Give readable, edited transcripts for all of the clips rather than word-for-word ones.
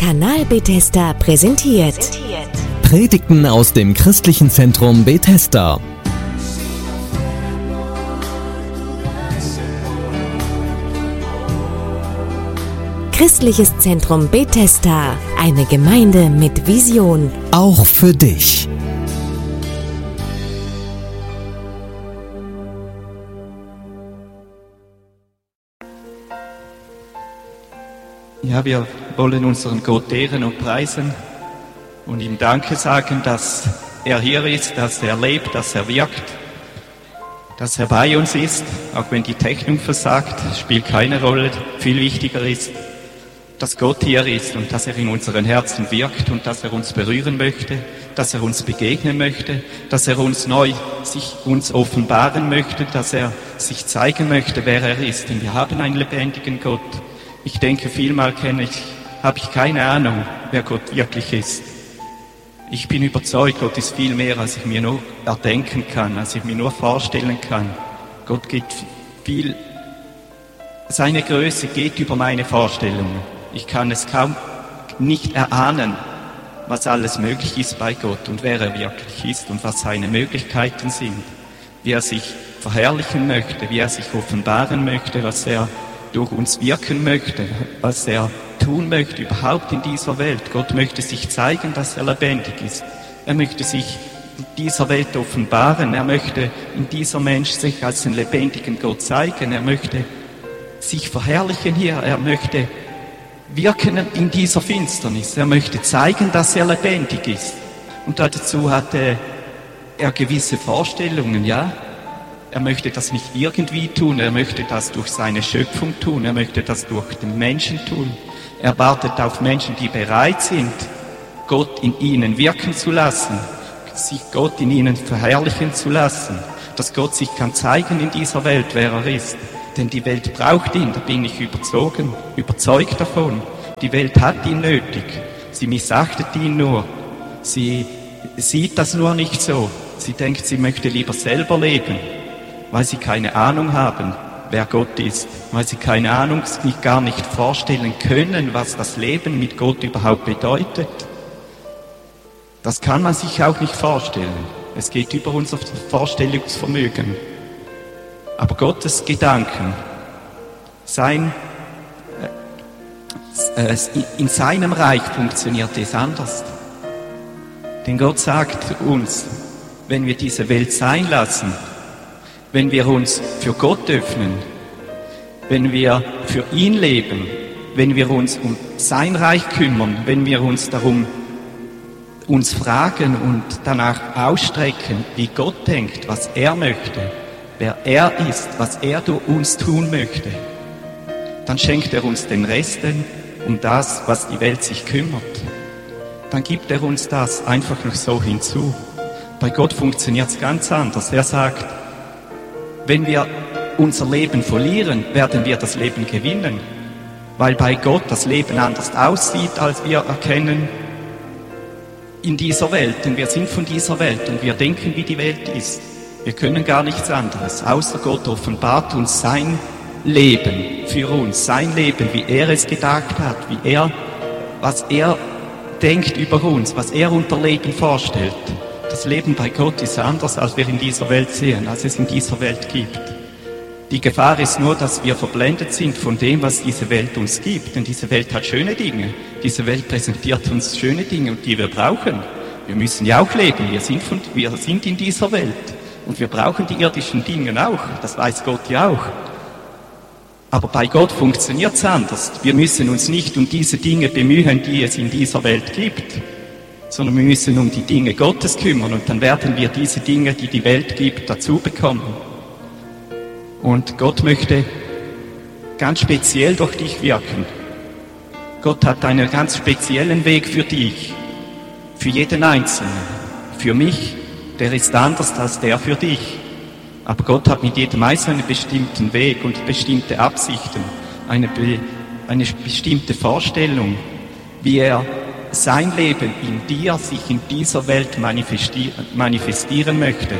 Kanal Bethesda präsentiert Predigten aus dem Christlichen Zentrum Bethesda. Christliches Zentrum Bethesda, eine Gemeinde mit Vision. Auch für dich. Ja, wir wollen unseren Gott ehren und preisen und ihm Danke sagen, dass er hier ist, dass er lebt, dass er wirkt, dass er bei uns ist, auch wenn die Technik versagt, spielt keine Rolle. Viel wichtiger ist, dass Gott hier ist und dass er in unseren Herzen wirkt und dass er uns berühren möchte, dass er uns begegnen möchte, dass er uns uns offenbaren möchte, dass er sich zeigen möchte, wer er ist. Denn wir haben einen lebendigen Gott. Ich denke, vielmal habe ich keine Ahnung, wer Gott wirklich ist. Ich bin überzeugt, Gott ist viel mehr, als ich mir nur erdenken kann, als ich mir nur vorstellen kann. Gott geht viel, seine Größe geht über meine Vorstellungen. Ich kann es kaum nicht erahnen, was alles möglich ist bei Gott und wer er wirklich ist und was seine Möglichkeiten sind, wie er sich verherrlichen möchte, wie er sich offenbaren möchte, was er durch uns wirken möchte, was er tun möchte überhaupt in dieser Welt. Gott möchte sich zeigen, dass er lebendig ist. Er möchte sich in dieser Welt offenbaren. Er möchte in dieser Mensch sich als einen lebendigen Gott zeigen. Er möchte sich verherrlichen hier. Er möchte wirken in dieser Finsternis. Er möchte zeigen, dass er lebendig ist. Und dazu hatte er gewisse Vorstellungen, ja. Er möchte das nicht irgendwie tun, er möchte das durch seine Schöpfung tun, er möchte das durch den Menschen tun. Er wartet auf Menschen, die bereit sind, Gott in ihnen wirken zu lassen, sich Gott in ihnen verherrlichen zu lassen, dass Gott sich kann zeigen in dieser Welt, wer er ist. Denn die Welt braucht ihn, da bin ich überzeugt davon. Die Welt hat ihn nötig, sie missachtet ihn nur, sie sieht das nur nicht so. Sie denkt, sie möchte lieber selber leben, weil sie keine Ahnung haben, wer Gott ist, weil sie keine Ahnung, sich gar nicht vorstellen können, was das Leben mit Gott überhaupt bedeutet. Das kann man sich auch nicht vorstellen. Es geht über unser Vorstellungsvermögen. Aber Gottes Gedanken, in seinem Reich funktioniert es anders. Denn Gott sagt uns, wenn wir diese Welt sein lassen, wenn wir uns für Gott öffnen, wenn wir für ihn leben, wenn wir uns um sein Reich kümmern, wenn wir uns darum fragen und danach ausstrecken, wie Gott denkt, was er möchte, wer er ist, was er durch uns tun möchte, dann schenkt er uns den Resten um das, was die Welt sich kümmert. Dann gibt er uns das einfach noch so hinzu. Bei Gott funktioniert es ganz anders. Er sagt, wenn wir unser Leben verlieren, werden wir das Leben gewinnen. Weil bei Gott das Leben anders aussieht, als wir erkennen in dieser Welt. Denn wir sind von dieser Welt und wir denken, wie die Welt ist. Wir können gar nichts anderes, außer Gott offenbart uns sein Leben für uns. Sein Leben, wie er es gedacht hat, was er denkt über uns, was er unter Leben vorstellt. Das Leben bei Gott ist anders, als wir in dieser Welt sehen, als es in dieser Welt gibt. Die Gefahr ist nur, dass wir verblendet sind von dem, was diese Welt uns gibt. Denn diese Welt hat schöne Dinge. Diese Welt präsentiert uns schöne Dinge, und die wir brauchen. Wir müssen ja auch leben. Wir sind in dieser Welt. Und wir brauchen die irdischen Dinge auch. Das weiß Gott ja auch. Aber bei Gott funktioniert es anders. Wir müssen uns nicht um diese Dinge bemühen, die es in dieser Welt gibt, sondern wir müssen um die Dinge Gottes kümmern, und dann werden wir diese Dinge, die die Welt gibt, dazu bekommen. Und Gott möchte ganz speziell durch dich wirken. Gott hat einen ganz speziellen Weg für dich, für jeden Einzelnen. Für mich, der ist anders als der für dich. Aber Gott hat mit jedem Einzelnen einen bestimmten Weg und bestimmte Absichten, eine bestimmte Vorstellung, wie er sein Leben in dir, sich in dieser Welt manifestieren möchte.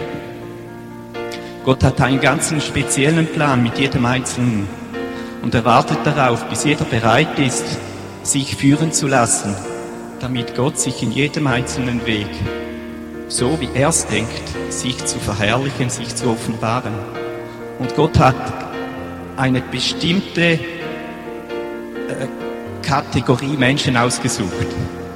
Gott hat einen ganz speziellen Plan mit jedem Einzelnen und er wartet darauf, bis jeder bereit ist, sich führen zu lassen, damit Gott sich in jedem einzelnen Weg, so wie er es denkt, sich zu verherrlichen, sich zu offenbaren. Und Gott hat eine bestimmte Kategorie Menschen ausgesucht.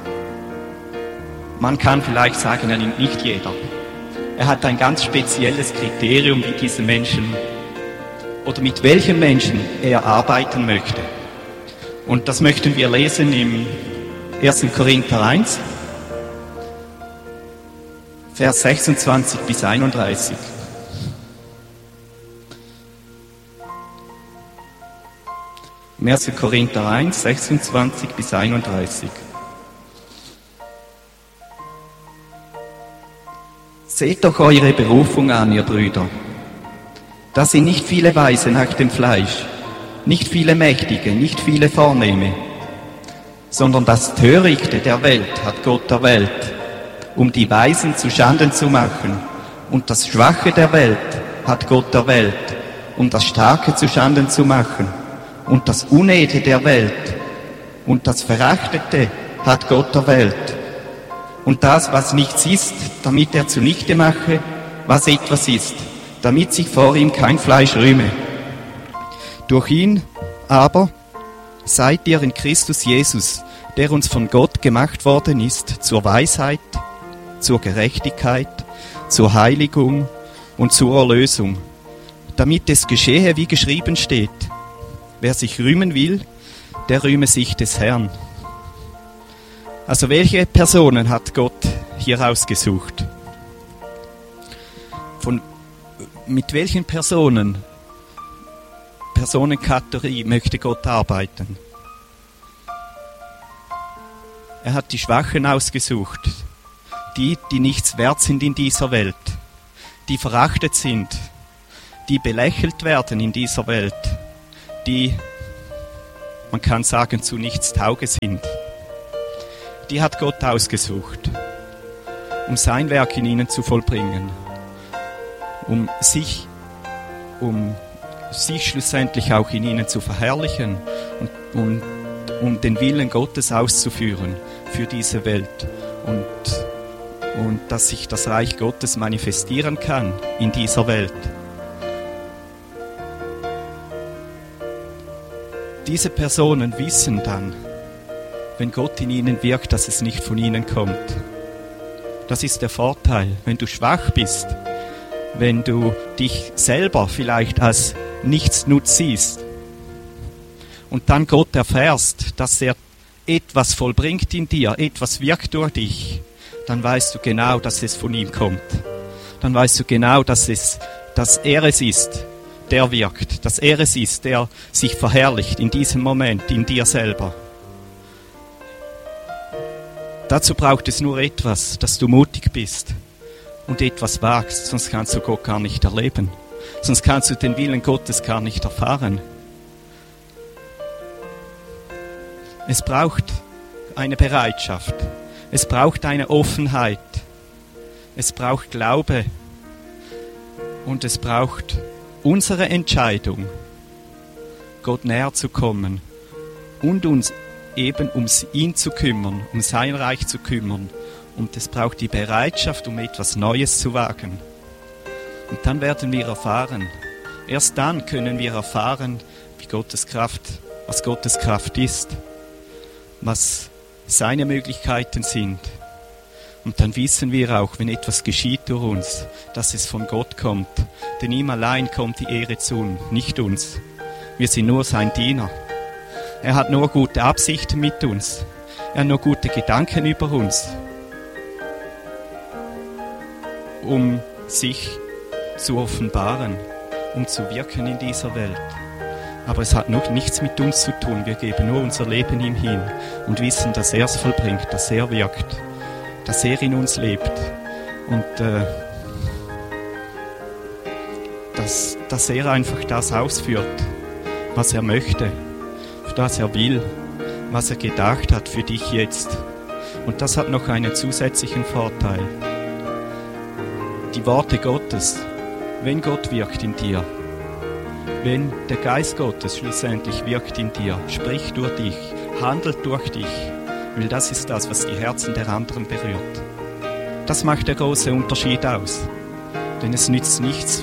Man kann vielleicht sagen, er nimmt nicht jeder. Er hat ein ganz spezielles Kriterium, wie diese Menschen oder mit welchen Menschen er arbeiten möchte. Und das möchten wir lesen im 1. Korinther 1, Vers 26 bis 31. Im 1. Korinther 1, 26 bis 31. Seht doch eure Berufung an, ihr Brüder. Da sind nicht viele Weise nach dem Fleisch, nicht viele Mächtige, nicht viele Vornehme, sondern das Törichte der Welt hat Gott erwählt, um die Weisen zu Schanden zu machen. Und das Schwache der Welt hat Gott erwählt, um das Starke zu Schanden zu machen. Und das Unedle der Welt und das Verachtete hat Gott erwählt. Und das, was nichts ist, damit er zunichte mache, was etwas ist, damit sich vor ihm kein Fleisch rühme. Durch ihn aber seid ihr in Christus Jesus, der uns von Gott gemacht worden ist, zur Weisheit, zur Gerechtigkeit, zur Heiligung und zur Erlösung, damit es geschehe, wie geschrieben steht. Wer sich rühmen will, der rühme sich des Herrn. Also welche Personen hat Gott hier ausgesucht? Mit welchen Personenkategorie möchte Gott arbeiten? Er hat die Schwachen ausgesucht, die nichts wert sind in dieser Welt, die verachtet sind, die belächelt werden in dieser Welt, die, man kann sagen, zu nichts tauge sind. Die hat Gott ausgesucht, um sein Werk in ihnen zu vollbringen, um sich schlussendlich auch in ihnen zu verherrlichen und um den Willen Gottes auszuführen für diese Welt und dass sich das Reich Gottes manifestieren kann in dieser Welt. Diese Personen wissen dann, wenn Gott in ihnen wirkt, dass es nicht von ihnen kommt. Das ist der Vorteil, wenn du schwach bist, wenn du dich selber vielleicht als Nichtsnutz siehst und dann Gott erfährst, dass er etwas vollbringt in dir, etwas wirkt durch dich, dann weißt du genau, dass es von ihm kommt. Dann weißt du genau, dass er es ist, der wirkt, dass er es ist, der sich verherrlicht in diesem Moment, in dir selber. Dazu braucht es nur etwas, dass du mutig bist und etwas wagst, sonst kannst du Gott gar nicht erleben. Sonst kannst du den Willen Gottes gar nicht erfahren. Es braucht eine Bereitschaft, es braucht eine Offenheit, es braucht Glaube und es braucht unsere Entscheidung, Gott näher zu kommen und uns eben um ihn zu kümmern, um sein Reich zu kümmern. Und es braucht die Bereitschaft, um etwas Neues zu wagen. Und dann werden wir erfahren, erst dann können wir erfahren, was Gottes Kraft ist, was seine Möglichkeiten sind. Und dann wissen wir auch, wenn etwas geschieht durch uns, dass es von Gott kommt. Denn ihm allein kommt die Ehre zu, nicht uns. Wir sind nur sein Diener. Er hat nur gute Absichten mit uns. Er hat nur gute Gedanken über uns, um sich zu offenbaren, um zu wirken in dieser Welt. Aber es hat noch nichts mit uns zu tun. Wir geben nur unser Leben ihm hin und wissen, dass er es vollbringt, dass er wirkt, dass er in uns lebt und dass er einfach das ausführt, was er möchte, was er will, was er gedacht hat für dich jetzt. Und das hat noch einen zusätzlichen Vorteil. Die Worte Gottes, wenn Gott wirkt in dir, wenn der Geist Gottes schlussendlich wirkt in dir, spricht durch dich, handelt durch dich, weil das ist das, was die Herzen der anderen berührt. Das macht der große Unterschied aus. Denn es nützt nichts,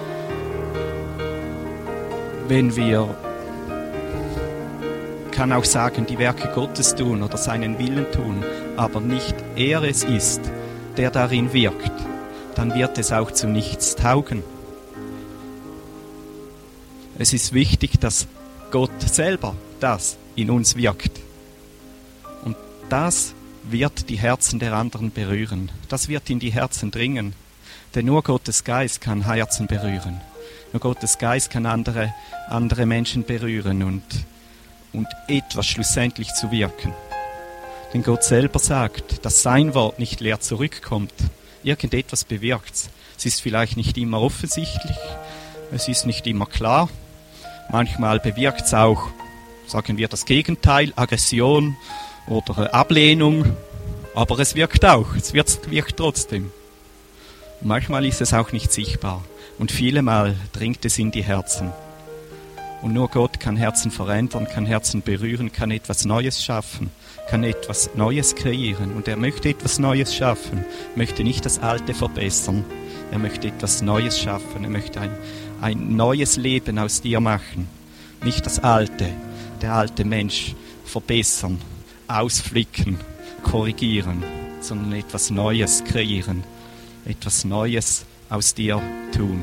wenn wir, kann auch sagen, die Werke Gottes tun oder seinen Willen tun, aber nicht er es ist, der darin wirkt, dann wird es auch zu nichts taugen. Es ist wichtig, dass Gott selber das in uns wirkt. Und das wird die Herzen der anderen berühren. Das wird in die Herzen dringen. Denn nur Gottes Geist kann Herzen berühren. Nur Gottes Geist kann andere Menschen berühren und etwas schlussendlich zu wirken. Denn Gott selber sagt, dass sein Wort nicht leer zurückkommt. Irgendetwas bewirkt. Es ist vielleicht nicht immer offensichtlich, es ist nicht immer klar. Manchmal bewirkt es auch, sagen wir, das Gegenteil, Aggression oder Ablehnung. Aber es wirkt auch, es wirkt trotzdem. Und manchmal ist es auch nicht sichtbar. Und viele Mal dringt es in die Herzen. Und nur Gott kann Herzen verändern, kann Herzen berühren, kann etwas Neues schaffen, kann etwas Neues kreieren. Und er möchte etwas Neues schaffen, möchte nicht das Alte verbessern. Er möchte etwas Neues schaffen, er möchte ein neues Leben aus dir machen. Nicht das Alte, der alte Mensch verbessern, ausflicken, korrigieren, sondern etwas Neues kreieren, etwas Neues aus dir tun.